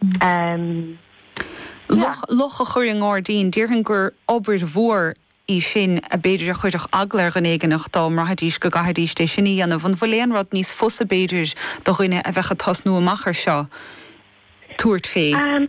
Loch a chuir an gádaín, díreann gur obair mhór í sin a beidir a chuideach aglair gan éigeannach dá marthadís go gahadís de sinní anna bhain bhfuil rod níos fusa beidir do chuine a bheitcha tasnú amachar seo túirt fé.